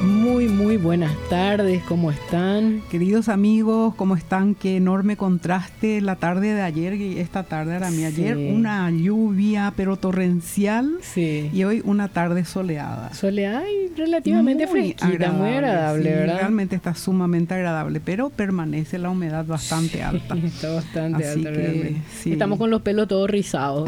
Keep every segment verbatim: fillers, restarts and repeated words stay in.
Muy, muy buenas tardes, ¿cómo están? Queridos amigos, ¿cómo están? Qué enorme contraste la tarde de ayer y esta tarde era mi ayer. Sí. Una lluvia, pero torrencial. Sí. Y hoy una tarde soleada. Soleada y relativamente Muy fresquita, agradable, muy agradable, sí, ¿verdad? Realmente está sumamente agradable, pero permanece la humedad bastante alta. Está bastante Así alta, que, realmente. sí. Estamos con los pelos todos rizados.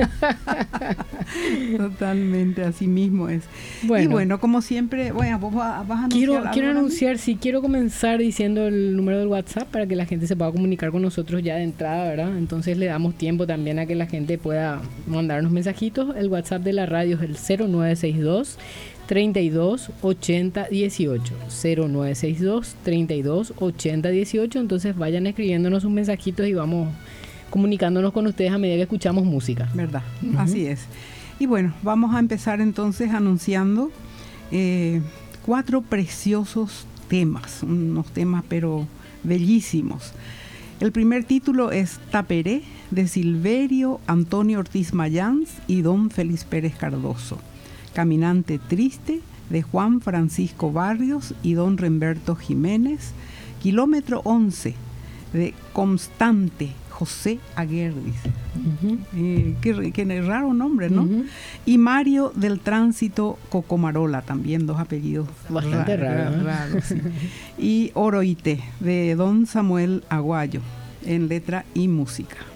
Totalmente, así mismo es. Bueno. Y bueno, como siempre, bueno, vos vas a anunciar Quiero, algo quiero ahora anunciar, sí, quiero comenzar diciendo el número del WhatsApp para que la gente se pueda comunicar con nosotros ya de entrada, ¿verdad? Entonces le damos tiempo también a que la gente pueda mandarnos mensajitos. El WhatsApp de la radio es el cero nueve seis dos, treinta y dos, ochenta, dieciocho. cero nueve seis dos, treinta y dos, ochenta, dieciocho. Entonces vayan escribiéndonos sus mensajitos y vamos comunicándonos con ustedes a medida que escuchamos música. ¿Verdad? Uh-huh. Así es. Y bueno, vamos a empezar entonces anunciando eh, cuatro preciosos temas, unos temas pero bellísimos. El primer título es Taperé, de Silverio Antonio Ortiz Mayans y don Félix Pérez Cardoso. Caminante triste, de Juan Francisco Barrios y don Remberto Jiménez. Kilómetro once, de Constante José Aguer, dice. Uh-huh. Eh, qué, qué raro nombre, ¿no? Uh-huh. Y Mario del Tránsito Cocomarola, también dos apellidos bastante raros. Raro, raro, sí. Y Oroite, de don Samuel Aguayo, en letra y música.